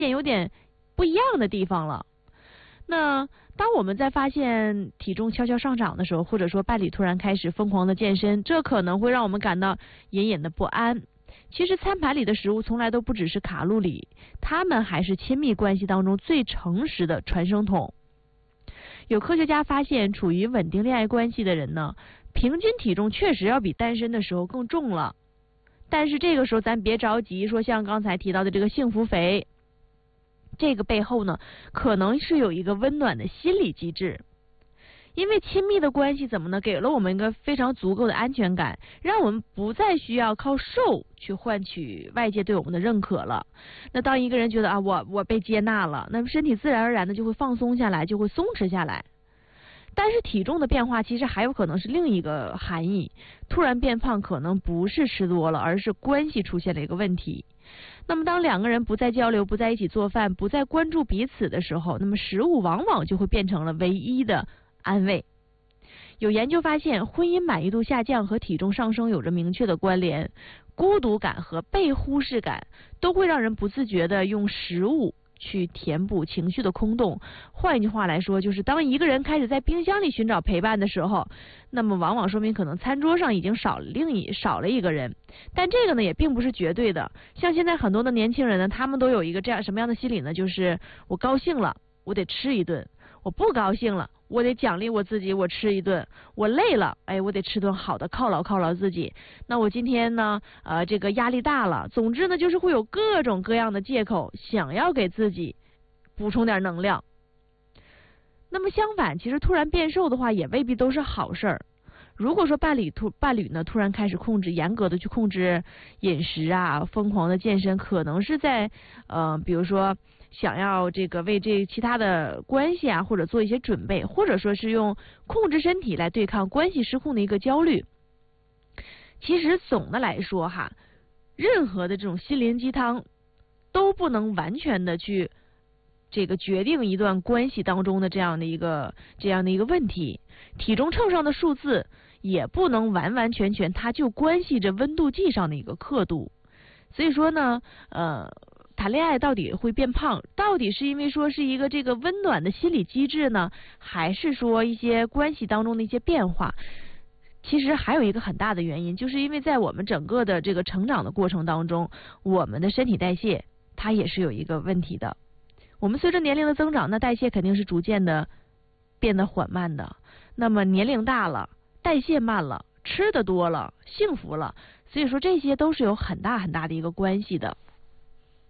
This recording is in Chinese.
有点不一样的地方了。那当我们在发现体重悄悄上涨的时候，或者说伴侣突然开始疯狂的健身，这可能会让我们感到隐隐的不安。其实餐盘里的食物从来都不只是卡路里，它们还是亲密关系当中最诚实的传声筒。有科学家发现，处于稳定恋爱关系的人呢，平均体重确实要比单身的时候更重了。但是这个时候咱别着急说像刚才提到的这个幸福肥，这个背后呢，可能是有一个温暖的心理机制。因为亲密的关系怎么呢？给了我们一个非常足够的安全感，让我们不再需要靠瘦去换取外界对我们的认可了。那当一个人觉得啊，我被接纳了，那么身体自然而然的就会放松下来，就会松弛下来。但是体重的变化其实还有可能是另一个含义，突然变胖可能不是吃多了，而是关系出现了一个问题。那么当两个人不再交流，不在一起做饭，不再关注彼此的时候，那么食物往往就会变成了唯一的安慰。有研究发现，婚姻满意度下降和体重上升有着明确的关联，孤独感和被忽视感都会让人不自觉地用食物去填补情绪的空洞。换一句话来说，就是当一个人开始在冰箱里寻找陪伴的时候，那么往往说明可能餐桌上已经少了一个人。但这个呢也并不是绝对的，像现在很多的年轻人呢，他们都有一个这样什么样的心理呢？就是我高兴了，我得吃一顿；我不高兴了，我得奖励我自己，我吃一顿；我累了，我得吃顿好的，犒劳自己。那我今天呢，这个压力大了，总之呢，就是会有各种各样的借口，想要给自己补充点能量。那么相反，其实突然变瘦的话，也未必都是好事儿。如果说伴侣呢突然开始严格的去控制饮食啊，疯狂的健身，可能是在比如说想要这个为这其他的关系啊，或者做一些准备，或者说是用控制身体来对抗关系失控的一个焦虑。其实总的来说哈，任何的这种心灵鸡汤都不能完全的去这个决定一段关系当中的这样的一个问题。体重秤上的数字也不能完完全全它就关系着温度计上的一个刻度。所以说呢谈恋爱到底会变胖，到底是因为说是一个这个温暖的心理机制呢，还是说一些关系当中的一些变化？其实还有一个很大的原因，就是因为在我们整个的这个成长的过程当中，我们的身体代谢它也是有一个问题的。我们随着年龄的增长，那代谢肯定是逐渐的变得缓慢的。那么年龄大了，代谢慢了，吃的多了，幸福了，所以说这些都是有很大的一个关系的。